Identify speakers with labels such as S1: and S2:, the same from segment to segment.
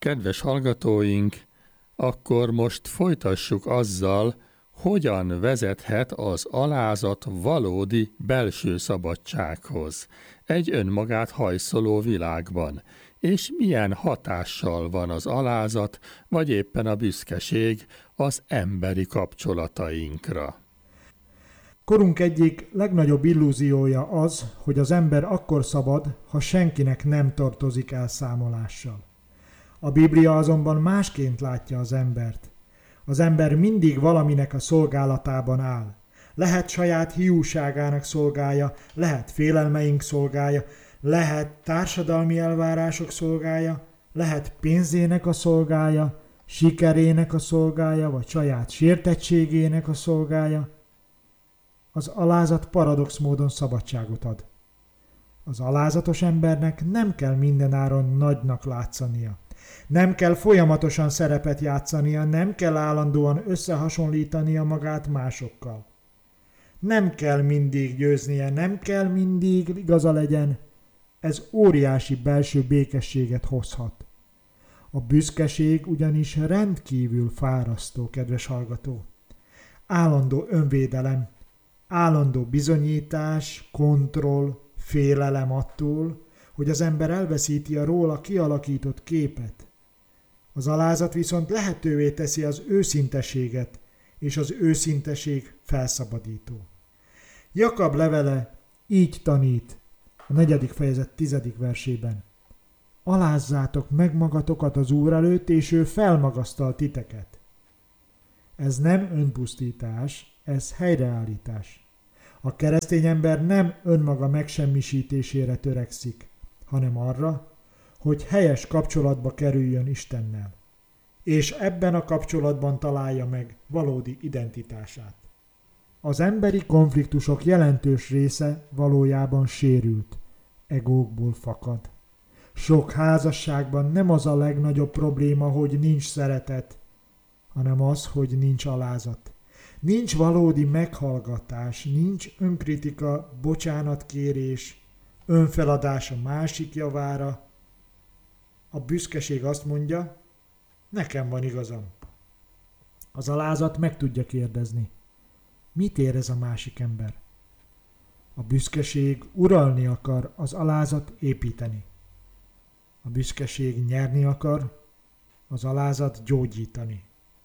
S1: Kedves hallgatóink, akkor most folytassuk azzal, hogyan vezethet az alázat valódi belső szabadsághoz egy önmagát hajszoló világban, és milyen hatással van az alázat, vagy éppen a büszkeség az emberi kapcsolatainkra.
S2: Korunk egyik legnagyobb illúziója az, hogy az ember akkor szabad, ha senkinek nem tartozik elszámolással. A Biblia azonban másként látja az embert. Az ember mindig valaminek a szolgálatában áll. Lehet saját hiúságának szolgálja, lehet félelmeink szolgálja, lehet társadalmi elvárások szolgálja, lehet pénzének a szolgálja, sikerének a szolgálja, vagy saját sértettségének a szolgálja. Az alázat paradox módon szabadságot ad. Az alázatos embernek nem kell mindenáron nagynak látszania. Nem kell folyamatosan szerepet játszania, nem kell állandóan összehasonlítania magát másokkal. Nem kell mindig győznie, nem kell mindig igaza legyen. Ez óriási belső békességet hozhat. A büszkeség ugyanis rendkívül fárasztó, kedves hallgató. Állandó önvédelem, állandó bizonyítás, kontroll, félelem attól, hogy az ember elveszíti a róla kialakított képet. Az alázat viszont lehetővé teszi az őszinteséget, és az őszinteség felszabadító. Jakab levele így tanít a 4. fejezet 10. versében. Alázzátok meg magatokat az Úr előtt, és ő felmagasztal titeket. Ez nem önpusztítás, ez helyreállítás. A keresztény ember nem önmaga megsemmisítésére törekszik, hanem arra, hogy helyes kapcsolatba kerüljön Istennel, és ebben a kapcsolatban találja meg valódi identitását. Az emberi konfliktusok jelentős része valójában sérült, egókból fakad. Sok házasságban nem az a legnagyobb probléma, hogy nincs szeretet, hanem az, hogy nincs alázat. Nincs valódi meghallgatás, nincs önkritika, bocsánatkérés, önfeladás a másik javára. A büszkeség azt mondja, nekem van igazam. Az alázat meg tudja kérdezni, mit érez a másik ember? A büszkeség uralni akar, az alázat építeni. A büszkeség nyerni akar, az alázat gyógyítani.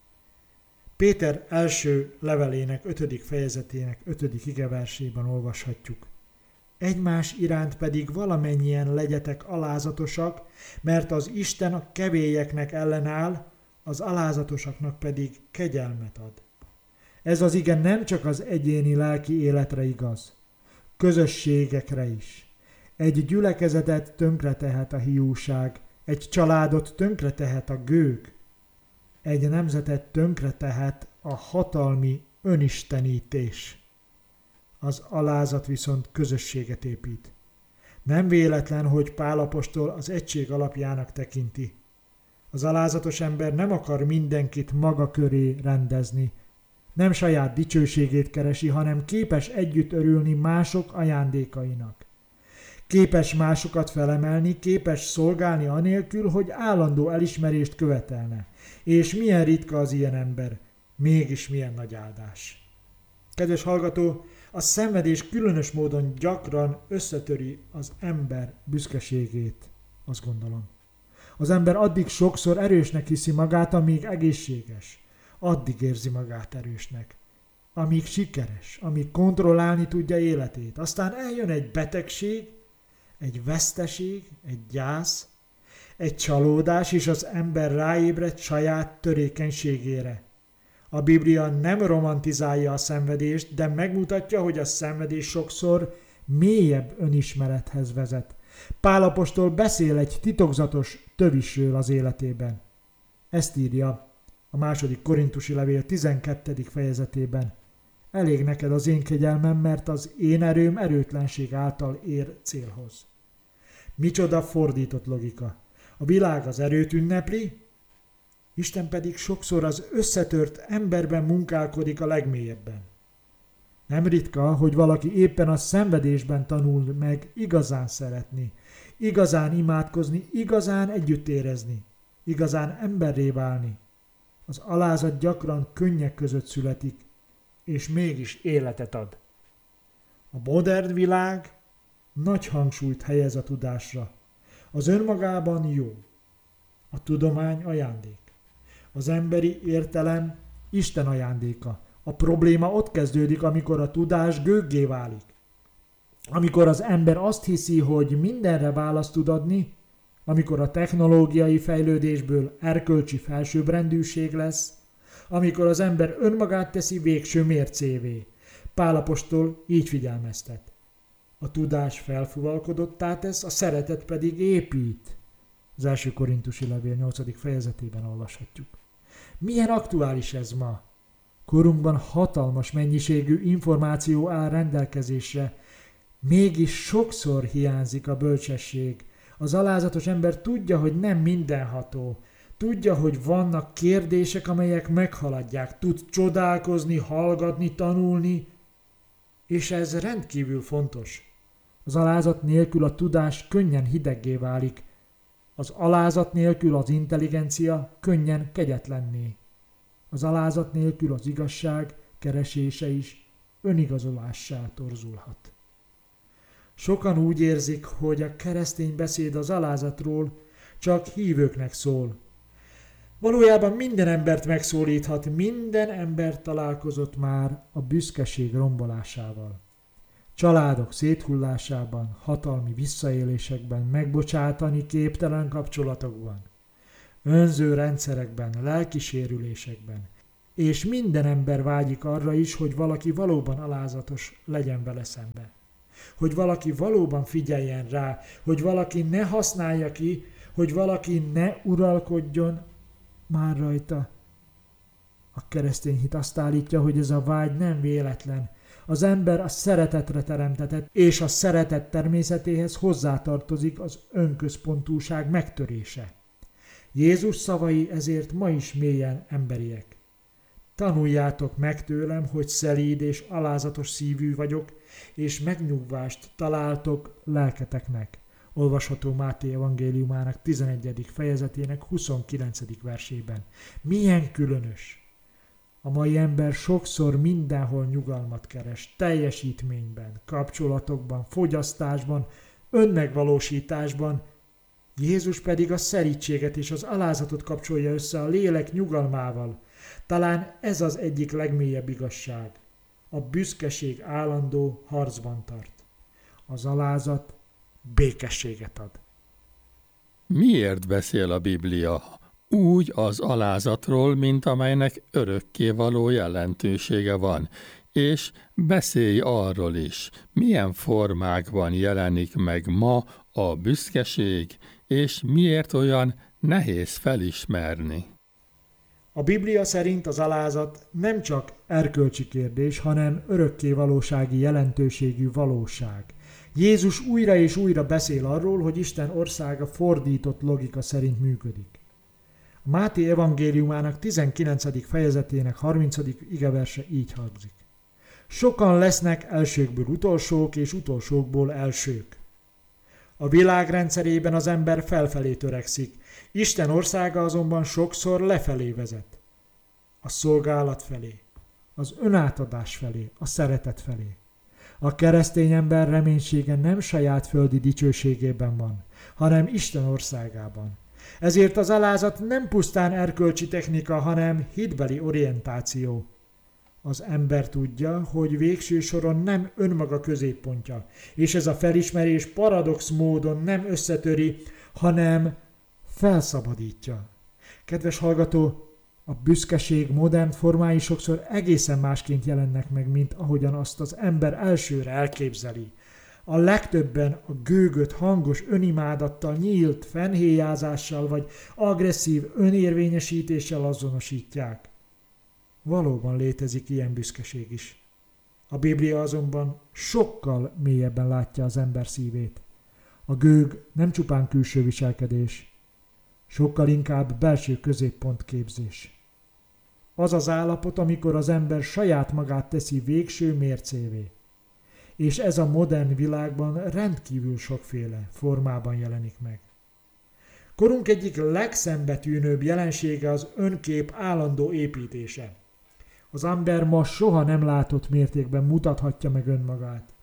S2: Péter első levelének 5. fejezetének 5. igeversében olvashatjuk. Egymás iránt pedig valamennyien legyetek alázatosak, mert az Isten a kevélyeknek ellenáll, az alázatosaknak pedig kegyelmet ad. Ez az ige nem csak az egyéni lelki életre igaz, közösségekre is. Egy gyülekezetet tönkretehet a hiúság, egy családot tönkretehet a gőg, egy nemzetet tönkretehet a hatalmi önistenítés. Az alázat viszont közösséget épít. Nem véletlen, hogy Pál apostol az egység alapjának tekinti. Az alázatos ember nem akar mindenkit maga köré rendezni, nem saját dicsőségét keresi, hanem képes együtt örülni mások ajándékainak. Képes másokat felemelni, képes szolgálni anélkül, hogy állandó elismerést követelne. És milyen ritka az ilyen ember, mégis milyen nagy áldás. Kedves hallgató, a szenvedés különös módon gyakran összetöri az ember büszkeségét, azt gondolom. Az ember addig sokszor erősnek hiszi magát, amíg egészséges. Addig érzi magát erősnek. Amíg sikeres, amíg kontrollálni tudja életét. Aztán eljön egy betegség, egy veszteség, egy gyász, egy csalódás, és az ember ráébred saját törékenységére. A Biblia nem romantizálja a szenvedést, de megmutatja, hogy a szenvedés sokszor mélyebb önismerethez vezet. Pál apostol beszél egy titokzatos tövisről az életében. Ezt írja a 2. Korintusi levél 12. fejezetében. Elég neked az én kegyelmem, mert az én erőm erőtlenség által ér célhoz. Micsoda fordított logika. A világ az erőt ünnepli, Isten pedig sokszor az összetört emberben munkálkodik a legmélyebben. Nem ritka, hogy valaki éppen a szenvedésben tanul meg igazán szeretni, igazán imádkozni, igazán együtt érezni. igazán emberré válni. Az alázat gyakran könnyek között születik, és mégis életet ad. A modern világ nagy hangsúlyt helyez a tudásra. Az önmagában jó. A tudomány ajándék. Az emberi értelem Isten ajándéka. A probléma ott kezdődik, amikor a tudás gőggé válik. Amikor az ember azt hiszi, hogy mindenre választ tud adni, amikor a technológiai fejlődésből erkölcsi felsőbbrendűség lesz, amikor az ember önmagát teszi végső mércévé. Pál apostol így figyelmeztet. A tudás felfuvalkodottá tesz, a szeretet pedig épít. Az 1. Korintusi levél 8. fejezetében olvashatjuk. Milyen aktuális ez ma? Korunkban hatalmas mennyiségű információ áll rendelkezésre, mégis sokszor hiányzik a bölcsesség. Az alázatos ember tudja, hogy nem mindenható. Tudja, hogy vannak kérdések, amelyek meghaladják. Tud csodálkozni, hallgatni, tanulni, és ez rendkívül fontos. Az alázat nélkül a tudás könnyen hideggé válik. Az alázat nélkül az intelligencia könnyen kegyetlenné. Az alázat nélkül az igazság keresése is önigazolássá torzulhat. Sokan úgy érzik, hogy a keresztény beszéd az alázatról csak hívőknek szól. Valójában minden embert megszólíthat, minden ember találkozott már a büszkeség rombolásával. Családok széthullásában, hatalmi visszaélésekben, megbocsátani képtelen kapcsolatokban, önző rendszerekben, lelkisérülésekben, és minden ember vágyik arra is, hogy valaki valóban alázatos legyen vele szembe. Hogy valaki valóban figyeljen rá, hogy valaki ne használja ki, hogy valaki ne uralkodjon már rajta. A keresztény hit azt állítja, hogy ez a vágy nem véletlen. Az ember a szeretetre teremtetett, és a szeretet természetéhez hozzátartozik az önközpontúság megtörése. Jézus szavai ezért ma is mélyen emberiek. Tanuljátok meg tőlem, hogy szelíd és alázatos szívű vagyok, és megnyugvást találtok lelketeknek. Olvasható Máté evangéliumának 11. fejezetének 29. versében. Milyen különös! A mai ember sokszor mindenhol nyugalmat keres, teljesítményben, kapcsolatokban, fogyasztásban, önmegvalósításban, Jézus pedig a szelídséget és az alázatot kapcsolja össze a lélek nyugalmával. Talán ez az egyik legmélyebb igazság. A büszkeség állandó harcban tart. Az alázat békességet ad.
S1: Miért beszél a Biblia úgy az alázatról, mint amelynek örökkévaló jelentősége van, és beszélj arról is, milyen formákban jelenik meg ma a büszkeség, és miért olyan nehéz felismerni.
S2: A Biblia szerint az alázat nem csak erkölcsi kérdés, hanem örökkévalósági jelentőségű valóság. Jézus újra és újra beszél arról, hogy Isten országa fordított logika szerint működik. A Máté evangéliumának 19. fejezetének 30. igeverse így hangzik. Sokan lesznek elsőkből utolsók, és utolsókból elsők. A világ rendszerében az ember felfelé törekszik, Isten országa azonban sokszor lefelé vezet. A szolgálat felé, az önátadás felé, a szeretet felé. A keresztény ember reménysége nem saját földi dicsőségében van, hanem Isten országában. Ezért az alázat nem pusztán erkölcsi technika, hanem hitbeli orientáció. Az ember tudja, hogy végső soron nem önmaga középpontja, és ez a felismerés paradox módon nem összetöri, hanem felszabadítja. Kedves hallgató, a büszkeség modern formái sokszor egészen másként jelennek meg, mint ahogyan azt az ember elsőre elképzeli. A legtöbben a gőgöt hangos önimádattal, nyílt fenhéjázással vagy agresszív önérvényesítéssel azonosítják. Valóban létezik ilyen büszkeség is. A Biblia azonban sokkal mélyebben látja az ember szívét. A gőg nem csupán külső viselkedés, sokkal inkább belső középpontképzés. Az az állapot, amikor az ember saját magát teszi végső mércévé. És ez a modern világban rendkívül sokféle formában jelenik meg. Korunk egyik legszembetűnőbb jelensége az önkép állandó építése. Az ember ma soha nem látott mértékben mutathatja meg önmagát.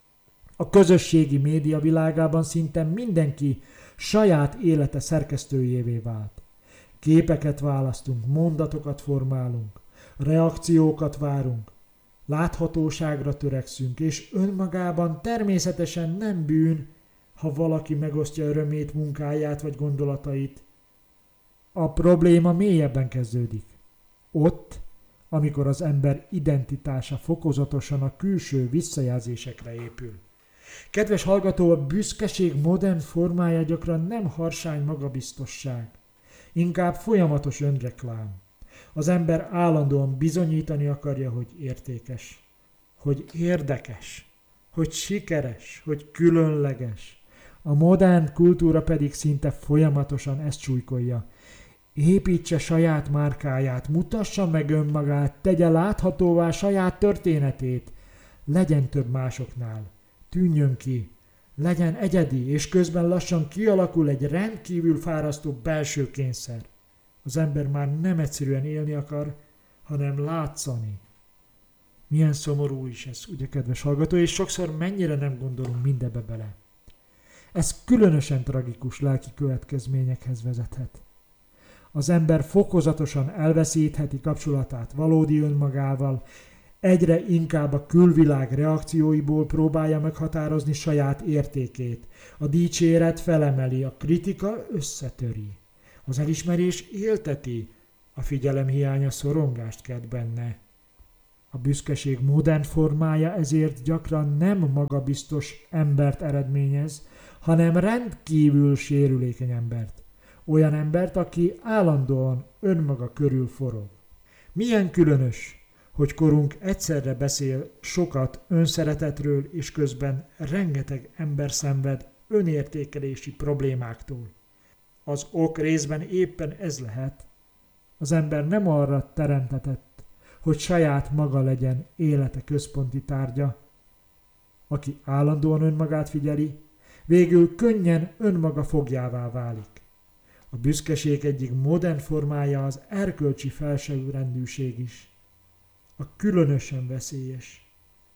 S2: A közösségi média világában szinte mindenki saját élete szerkesztőjévé vált. Képeket választunk, mondatokat formálunk, reakciókat várunk, láthatóságra törekszünk, és önmagában természetesen nem bűn, ha valaki megosztja örömét, munkáját vagy gondolatait. A probléma mélyebben kezdődik. Ott, amikor az ember identitása fokozatosan a külső visszajelzésekre épül. Kedves hallgató, a büszkeség modern formája gyakran nem harsány magabiztosság, inkább folyamatos önreklám. Az ember állandóan bizonyítani akarja, hogy értékes, hogy érdekes, hogy sikeres, hogy különleges. A modern kultúra pedig szinte folyamatosan ezt súlykolja. Építse saját márkáját, mutassa meg önmagát, tegye láthatóvá saját történetét, legyen több másoknál, tűnjön ki, legyen egyedi, és közben lassan kialakul egy rendkívül fárasztó belső kényszer. Az ember már nem egyszerűen élni akar, hanem látszani. Milyen szomorú is ez, ugye, kedves hallgató, és sokszor mennyire nem gondolunk mindebbe bele. Ez különösen tragikus lelki következményekhez vezethet. Az ember fokozatosan elveszítheti kapcsolatát valódi önmagával, egyre inkább a külvilág reakcióiból próbálja meghatározni saját értékét. A dicséret felemeli, a kritika összetöri. Az elismerés élteti, a figyelemhiánya szorongást kelt benne. A büszkeség modern formája ezért gyakran nem magabiztos embert eredményez, hanem rendkívül sérülékeny embert. Olyan embert, aki állandóan önmaga körül forog. Milyen különös, hogy korunk egyszerre beszél sokat önszeretetről, és közben rengeteg ember szenved önértékelési problémáktól. Az ok részben éppen ez lehet. Az ember nem arra teremtetett, hogy saját maga legyen élete központi tárgya. Aki állandóan önmagát figyeli, végül könnyen önmaga fogjává válik. A büszkeség egyik modern formája az erkölcsi felsőrendűség is. A különösen veszélyes.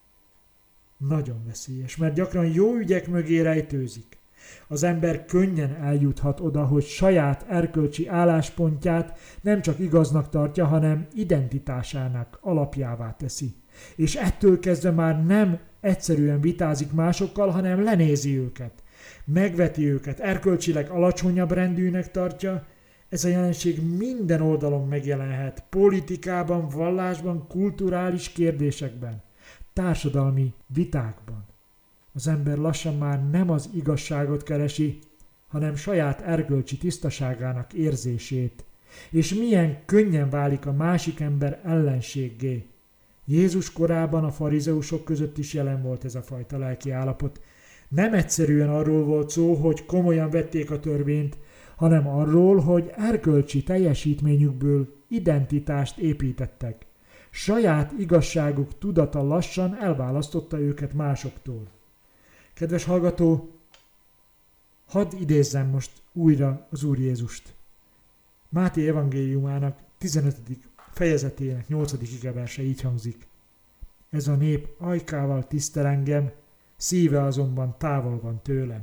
S2: Nagyon veszélyes, mert gyakran jó ügyek mögé rejtőzik. Az ember könnyen eljuthat oda, hogy saját erkölcsi álláspontját nem csak igaznak tartja, hanem identitásának alapjává teszi. És ettől kezdve már nem egyszerűen vitázik másokkal, hanem lenézi őket. Megveti őket, erkölcsileg alacsonyabb rendűnek tartja. Ez a jelenség minden oldalon megjelenhet, politikában, vallásban, kulturális kérdésekben, társadalmi vitákban. Az ember lassan már nem az igazságot keresi, hanem saját erkölcsi tisztaságának érzését, és milyen könnyen válik a másik ember ellenséggé. Jézus korában a farizeusok között is jelen volt ez a fajta lelki állapot. Nem egyszerűen arról volt szó, hogy komolyan vették a törvényt, hanem arról, hogy erkölcsi teljesítményükből identitást építettek. Saját igazságuk tudata lassan elválasztotta őket másoktól. Kedves hallgató, hadd idézzem most újra az Úr Jézust. Máté evangéliumának 15. fejezetének 8. igeverse így hangzik. Ez a nép ajkával tisztel engem, szíve azonban távol van tőlem.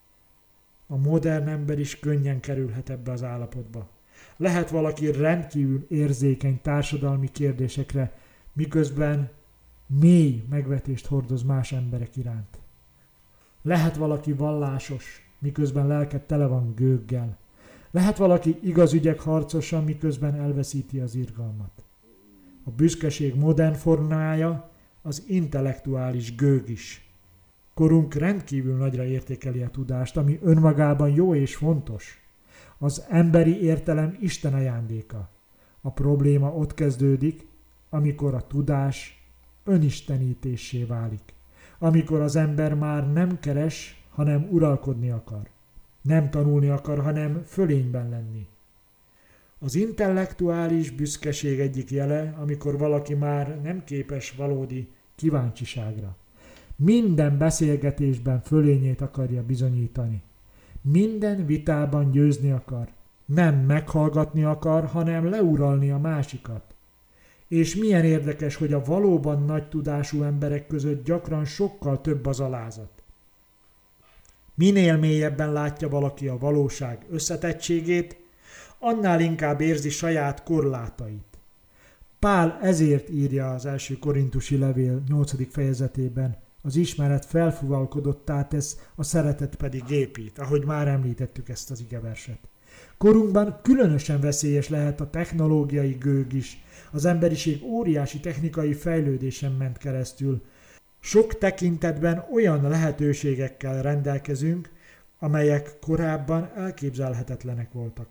S2: A modern ember is könnyen kerülhet ebbe az állapotba. Lehet valaki rendkívül érzékeny társadalmi kérdésekre, miközben mély megvetést hordoz más emberek iránt. Lehet valaki vallásos, miközben lelke tele van gőggel. Lehet valaki igazügyek harcosa, miközben elveszíti az irgalmat. A büszkeség modern formája az intellektuális gőg is. Korunk rendkívül nagyra értékeli a tudást, ami önmagában jó és fontos. Az emberi értelem Isten ajándéka. A probléma ott kezdődik, amikor a tudás önistenítésé válik. Amikor az ember már nem keres, hanem uralkodni akar. Nem tanulni akar, hanem fölényben lenni. Az intellektuális büszkeség egyik jele, amikor valaki már nem képes valódi kíváncsiságra. Minden beszélgetésben fölényét akarja bizonyítani. Minden vitában győzni akar. Nem meghallgatni akar, hanem leuralni a másikat. És milyen érdekes, hogy a valóban nagy tudású emberek között gyakran sokkal több az alázat. Minél mélyebben látja valaki a valóság összetettségét, annál inkább érzi saját korlátait. Pál ezért írja az első korintusi levél 8. fejezetében: az ismeret felfuvalkodottá tesz, a szeretet pedig épít, ahogy már említettük ezt az igeverset. Korunkban különösen veszélyes lehet a technológiai gőg is. Az emberiség óriási technikai fejlődésen ment keresztül. Sok tekintetben olyan lehetőségekkel rendelkezünk, amelyek korábban elképzelhetetlenek voltak.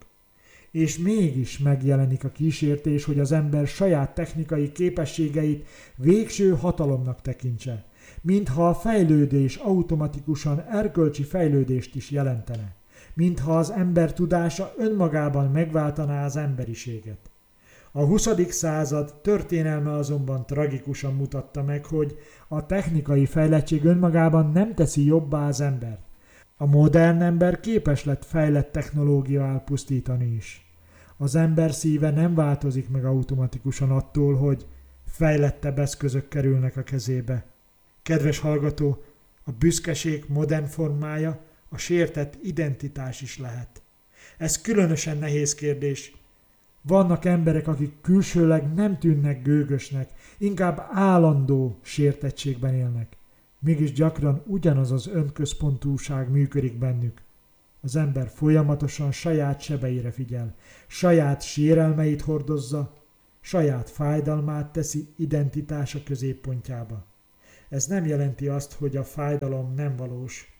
S2: És mégis megjelenik a kísértés, hogy az ember saját technikai képességeit végső hatalomnak tekintse, mintha a fejlődés automatikusan erkölcsi fejlődést is jelentene, mintha az ember tudása önmagában megváltaná az emberiséget. A 20. század történelme azonban tragikusan mutatta meg, hogy a technikai fejlettség önmagában nem teszi jobbá az embert. A modern ember képes lett fejlett technológiával pusztítani is. Az ember szíve nem változik meg automatikusan attól, hogy fejlettebb eszközök kerülnek a kezébe. Kedves hallgató, a büszkeség modern formája a sértett identitás is lehet. Ez különösen nehéz kérdés. Vannak emberek, akik külsőleg nem tűnnek gőgösnek, inkább állandó sértettségben élnek. Mégis gyakran ugyanaz az önközpontúság működik bennük. Az ember folyamatosan saját sebeire figyel, saját sérelmeit hordozza, saját fájdalmát teszi identitása középpontjába. Ez nem jelenti azt, hogy a fájdalom nem valós.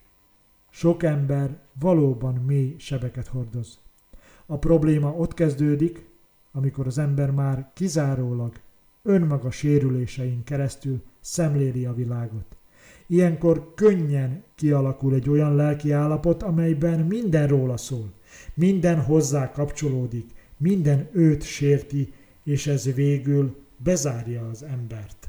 S2: Sok ember valóban mély sebeket hordoz. A probléma ott kezdődik, amikor az ember már kizárólag önmaga sérülésein keresztül szemléli a világot. Ilyenkor könnyen kialakul egy olyan lelki állapot, amelyben minden róla szól, minden hozzá kapcsolódik, minden őt sérti, és ez végül bezárja az embert.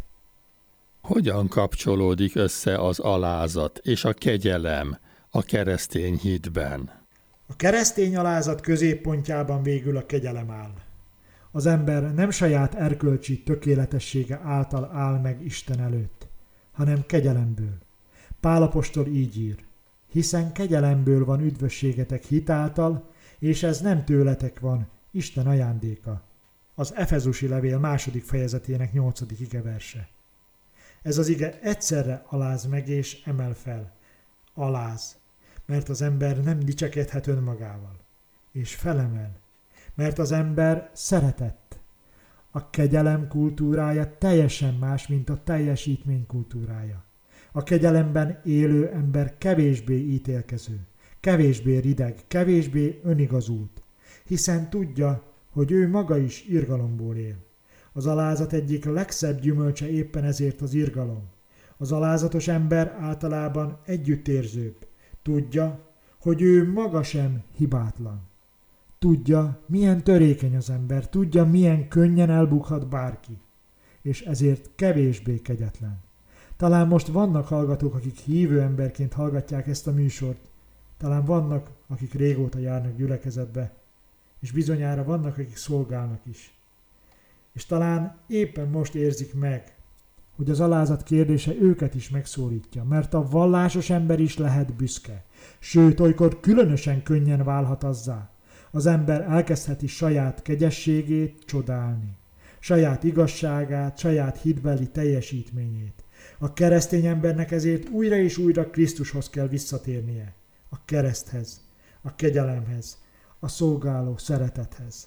S1: Hogyan kapcsolódik össze az alázat és a kegyelem a keresztény hitben?
S2: A keresztény alázat középpontjában végül a kegyelem áll. Az ember nem saját erkölcsi tökéletessége által áll meg Isten előtt, hanem kegyelemből. Pál apostol így ír: hiszen kegyelemből van üdvösségetek hitáltal, és ez nem tőletek van, Isten ajándéka. Az Efezusi levél 2. fejezetének 8. igeverse. Ez az ige egyszerre aláz meg és emel fel. Aláz, mert az ember nem dicsekedhet önmagával. És felemel, mert az ember szeretett. A kegyelem kultúrája teljesen más, mint a teljesítmény kultúrája. A kegyelemben élő ember kevésbé ítélkező, kevésbé rideg, kevésbé önigazult, hiszen tudja, hogy ő maga is irgalomból él. Az alázat egyik legszebb gyümölcse éppen ezért az irgalom. Az alázatos ember általában együttérzőbb. Tudja, hogy ő maga sem hibátlan. Tudja, milyen törékeny az ember, tudja, milyen könnyen elbukhat bárki, és ezért kevésbé kegyetlen. Talán most vannak hallgatók, akik hívő emberként hallgatják ezt a műsort, talán vannak, akik régóta járnak gyülekezetbe, és bizonyára vannak, akik szolgálnak is. És talán éppen most érzik meg, hogy az alázat kérdése őket is megszólítja, mert a vallásos ember is lehet büszke, sőt, olykor különösen könnyen válhat azzá. Az ember elkezdheti saját kegyességét csodálni, saját igazságát, saját hitbeli teljesítményét. A keresztény embernek ezért újra és újra Krisztushoz kell visszatérnie, a kereszthez, a kegyelemhez, a szolgáló szeretethez.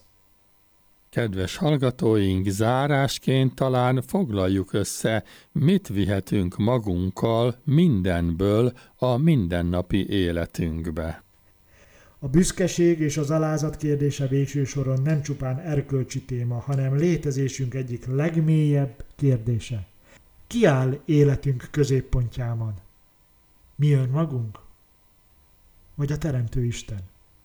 S1: Kedves hallgatóink, zárásként talán foglaljuk össze, mit vihetünk magunkkal mindenből a mindennapi életünkbe.
S2: A büszkeség és az alázat kérdése végső soron nem csupán erkölcsi téma, hanem létezésünk egyik legmélyebb kérdése. Ki áll életünk középpontjában? Mi önmagunk? Vagy a Teremtő Isten?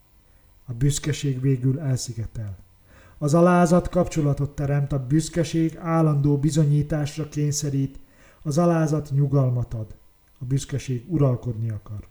S2: A büszkeség végül elszigetel. Az alázat kapcsolatot teremt, a büszkeség állandó bizonyításra kényszerít, az alázat nyugalmat ad, a büszkeség uralkodni akar.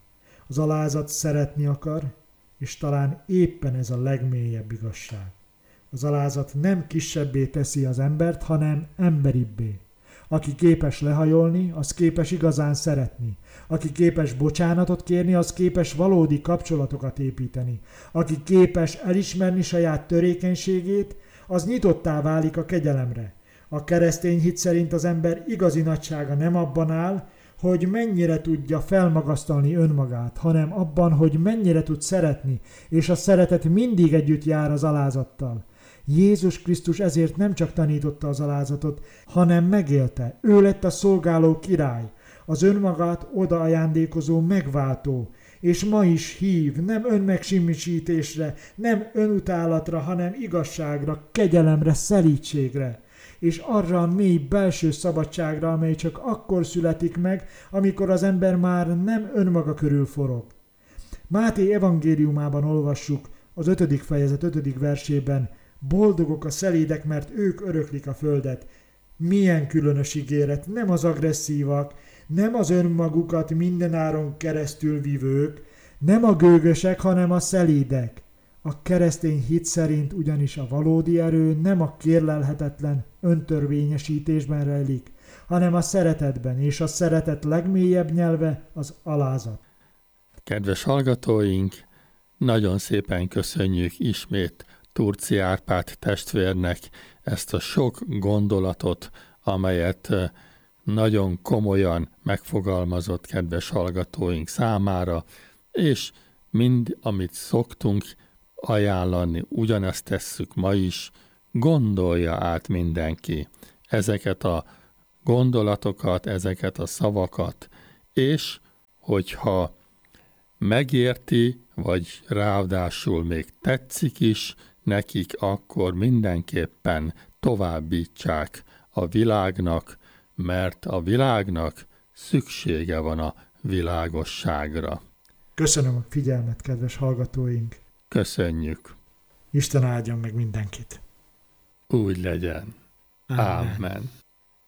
S2: Az alázat szeretni akar, és talán éppen ez a legmélyebb igazság. Az alázat nem kisebbé teszi az embert, hanem emberibbé. Aki képes lehajolni, az képes igazán szeretni. Aki képes bocsánatot kérni, az képes valódi kapcsolatokat építeni. Aki képes elismerni saját törékenységét, az nyitottá válik a kegyelemre. A keresztény hit szerint az ember igazi nagysága nem abban áll, hogy mennyire tudja felmagasztalni önmagát, hanem abban, hogy mennyire tud szeretni, és a szeretet mindig együtt jár az alázattal. Jézus Krisztus ezért nem csak tanította az alázatot, hanem megélte. Ő lett a szolgáló király, az önmagát odaajándékozó megváltó, és ma is hív nem önmegsemmisítésre, nem önutálatra, hanem igazságra, kegyelemre, szelídségre, és arra a mély belső szabadságra, amely csak akkor születik meg, amikor az ember már nem önmaga körül forog. Máté evangéliumában olvassuk az 5. fejezet 5. versében: boldogok a szelídek, mert ők öröklik a földet. Milyen különös ígéret, nem az agresszívak, nem az önmagukat mindenáron keresztül vívők, nem a gőgösek, hanem a szelídek. A keresztény hit szerint ugyanis a valódi erő nem a kérlelhetetlen öntörvényesítésben rejlik, hanem a szeretetben, és a szeretet legmélyebb nyelve az alázat.
S1: Kedves hallgatóink, nagyon szépen köszönjük ismét Turci Árpád testvérnek ezt a sok gondolatot, amelyet nagyon komolyan megfogalmazott kedves hallgatóink számára, és mind, amit szoktunk ajánlani, ugyanezt tesszük ma is, gondolja át mindenki ezeket a gondolatokat, ezeket a szavakat, és hogyha megérti, vagy ráadásul még tetszik is nekik, akkor mindenképpen továbbítsák a világnak, mert a világnak szüksége van a világosságra.
S2: Köszönöm a figyelmet, kedves hallgatóink!
S1: Köszönjük!
S2: Isten áldjon meg mindenkit!
S1: Úgy legyen. Ámen.